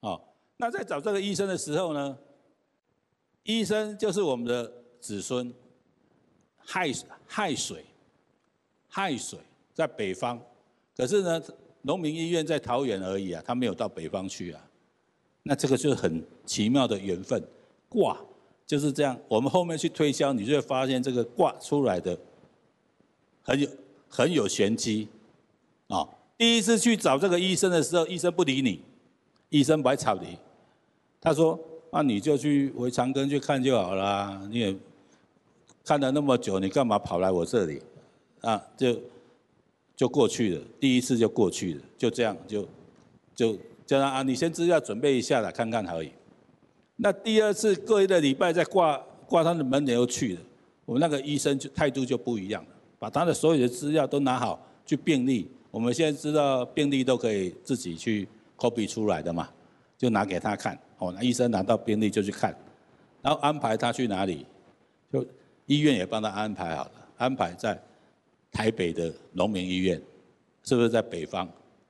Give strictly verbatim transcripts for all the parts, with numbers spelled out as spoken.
哦，那在找这个医生的时候呢，医生就是我们的子孙，亥亥水，亥水在北方，可是呢，农民医院在桃园而已啊，他没有到北方去啊。那这个就是很奇妙的缘分，卦就是这样。我们后面去推销，你就会发现这个卦出来的很有很有玄机啊、哦。第一次去找这个医生的时候，医生不理你，医生不爱吵你，他说：“那、啊、你就去回长庚去看就好啦，你也看了那么久，你干嘛跑来我这里？啊，就就过去了，第一次就过去了，就这样就就。”叫他啊，你先资料准备一下啦，看看而已。那第二次过一个礼拜再挂挂他的门，你又去了。我们那个医生就态度就不一样了，把他的所有的资料都拿好去病历。我们现在知道病历都可以自己去 copy 出来的嘛，就拿给他看。哦，那医生拿到病历就去看，然后安排他去哪里，就医院也帮他安排好了，安排在台北的农民医院，是不是在北方？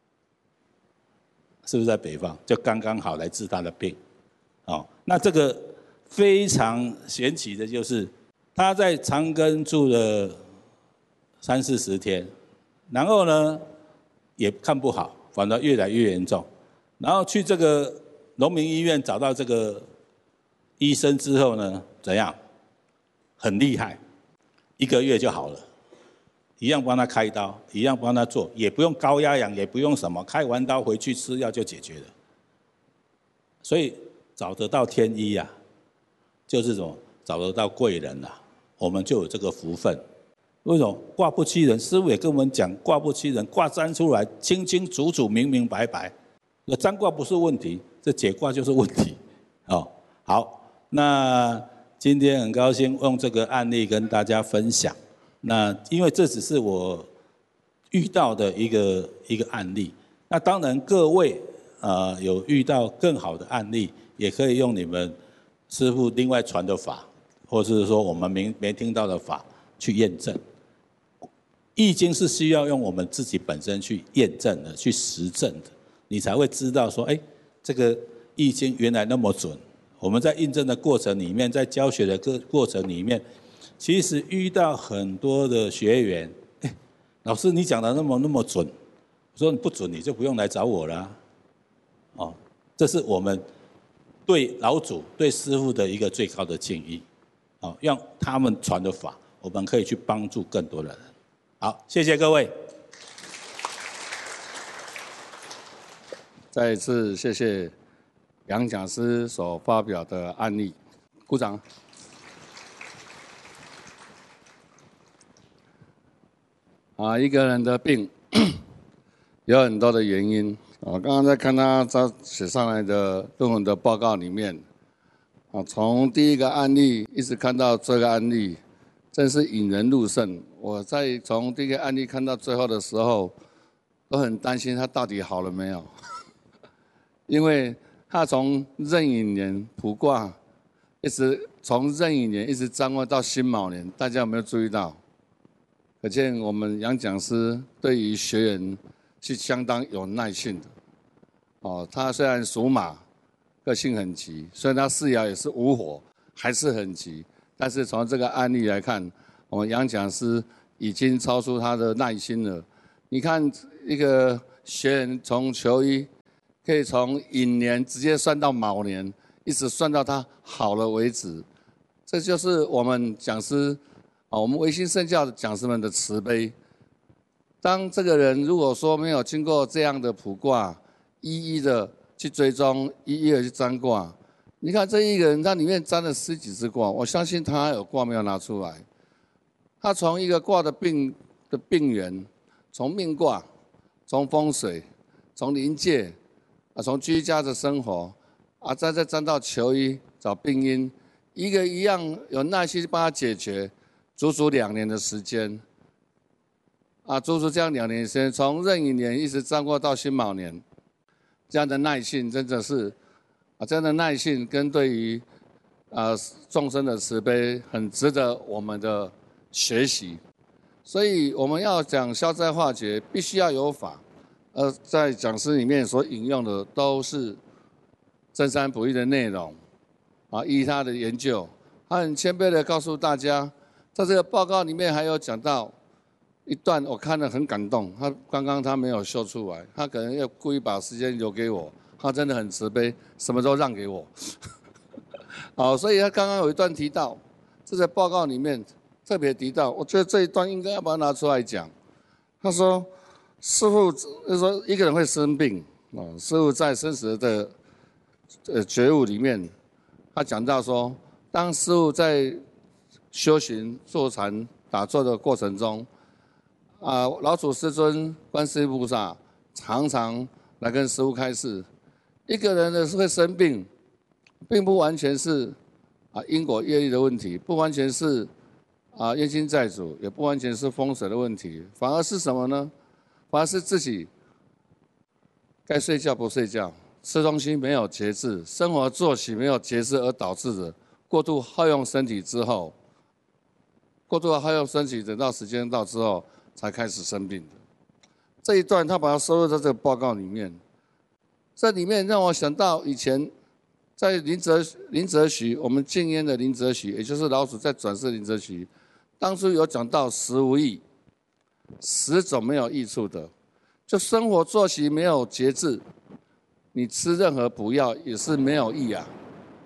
是不是在北方？就刚刚好来治他的病，哦，那这个非常神奇的就是，他在长庚住了三四十天，然后呢也看不好，反而越来越严重，然后去这个农民医院找到这个医生之后呢，怎样？很厉害，一个月就好了。一样帮他开刀，一样帮他做，也不用高压氧，也不用什么，开完刀回去吃药就解决了。所以找得到天医啊，就是这种找得到贵人啊，我们就有这个福分。为什么卦不欺人？师父也跟我们讲，卦不欺人，卦占出来清清楚楚、明明白白。那占卦不是问题，这解卦就是问题。哦，好，那今天很高兴用这个案例跟大家分享。那因为这只是我遇到的一个一个案例，那当然各位呃有遇到更好的案例，也可以用你们师父另外传的法，或者是说我们没没听到的法去验证。易经是需要用我们自己本身去验证的，去实证的，你才会知道说，哎，这个易经原来那么准。我们在印证的过程里面，在教学的过过程里面。其实遇到很多的学员，哎，老师你讲的那么那么准，我说你不准你就不用来找我了，哦，这是我们对老祖对师父的一个最高的敬意，哦，让他们传的法，我们可以去帮助更多的人。好，谢谢各位。 再一次谢谢杨讲师所发表的案例，鼓掌。啊，一个人的病有很多的原因。啊，刚刚在看他他写上来的论文的报告里面，啊，从第一个案例一直看到这个案例，真是引人入胜。我在从第一个案例看到最后的时候，都很担心他到底好了没有，因为他从壬寅年卜卦，一直从壬寅年一直掌握到辛卯年，大家有没有注意到？可见我们杨讲师对于学员是相当有耐性的。哦，他虽然属马，个性很急，虽然他四爻也是午火，还是很急。但是从这个案例来看，我们杨讲师已经超出他的耐心了。你看一个学员从求医，可以从寅年直接算到卯年，一直算到他好了为止。这就是我们讲师。啊，我们唯心圣教的讲师们的慈悲。当这个人如果说没有经过这样的卜卦，一一的去追踪，一一的去占卦，你看这一个人，他里面占了十几只卦，我相信他有卦没有拿出来。他从一个卦的病的病源，从命卦，从风水，从临界，啊，从居家的生活，啊，再再占到求医找病因，一个一样有耐心帮他解决。足足两年的时间，啊，足足这样两年的时间，从壬寅年一直占过到辛卯年，这样的耐性真的是，啊，这样的耐性跟对于啊众生的慈悲，很值得我们的学习。所以我们要讲消灾化解，必须要有法。呃，在讲师里面所引用的都是登山补益的内容，啊，依他的研究，他很谦卑的告诉大家，在这个报告里面还有讲到一段，我看了很感动。他刚刚他没有秀出来，他可能要故意把时间留给我，他真的很慈悲，什么都让给我。好，所以他刚刚有一段提到，这在报告里面特别提到，我觉得这一段应该要把它拿出来讲。他说，师父就是说一个人会生病啊，师父在生死的呃觉悟里面，他讲到说，当师父在修行坐禅打坐的过程中，啊，老祖师尊观世音菩萨常常来跟师父开示，一个人的会生病，并不完全是啊因果业力的问题，不完全是啊冤亲债主，也不完全是风水的问题，反而是什么呢？反而是自己该睡觉不睡觉，吃东西没有节制，生活作息没有节制而导致的过度耗用身体之后，过度耗用身体，等到时间到之后才开始生病的。这一段他把它收录在这个报告里面，这里面让我想到以前在林则林则徐，我们禁烟的林则徐，也就是老祖在转世林则徐，当初有讲到食无益，食总没有益处的，就生活作息没有节制，你吃任何补药也是没有益啊。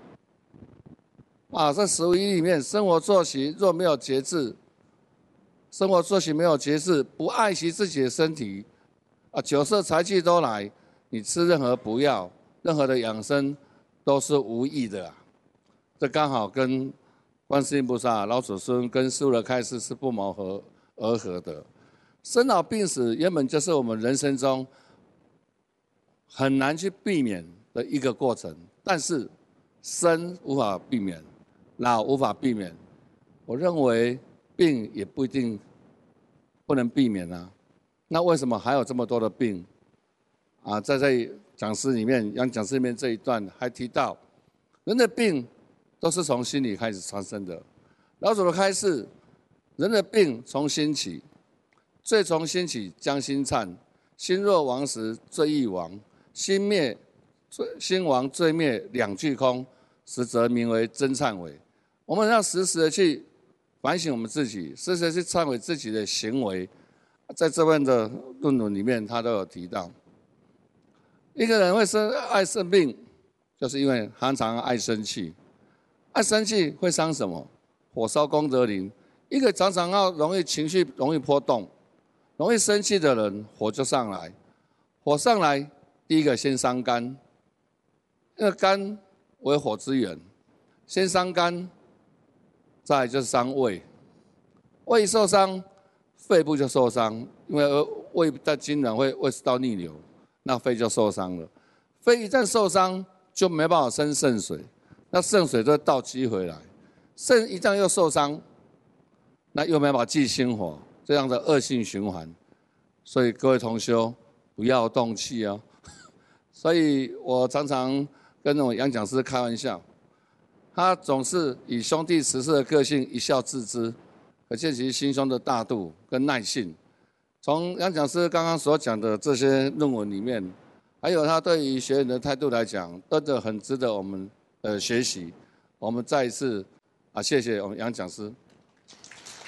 啊，在食无益里面，生活作息若没有节制，生活作息没有节制，不爱惜自己的身体，啊，酒色财气都来，你吃任何补药，任何的养生都是无益的啊。这刚好跟观世音菩萨、老祖宗跟师父的开示是不谋合而合的。生老病死原本就是我们人生中很难去避免的一个过程，但是生无法避免，老无法避免，我认为病也不一定不能避免啊。那为什么还有这么多的病啊？在这讲师里面，杨讲师里面这一段还提到，人的病都是从心里开始产生的。老祖的开示，人的病从心起，罪从心起，将心忏。心若亡时，罪亦亡。心灭，心亡罪灭，两俱空，实则名为真忏悔。我们要时时的去反省我们自己，时时去忏悔自己的行为。在这边的论文里面，他都有提到，一个人会生爱生病，就是因为常常爱生气。爱生气会伤什么？火烧功德林。一个常常要容易情绪容易波动，容易生气的人，火就上来。火上来，第一个先伤肝，因为肝为火之源，先伤肝，再来就是伤胃。胃受伤，肺部就受伤，因为胃的经常会胃食道逆流，那肺就受伤了。肺一旦受伤，就没办法生肾水，那肾水就会倒积回来。肾一旦又受伤，那又没办法济心火，这样的恶性循环。所以各位同修不要动气哦。所以我常常跟那种杨讲师开玩笑，他总是以兄弟慈氏的个性一笑置之，可见其心胸的大度跟耐性。从杨讲师刚刚所讲的这些论文里面，还有他对于学员的态度来讲，真的很值得我们呃学习。我们再一次啊，谢谢我们杨讲师。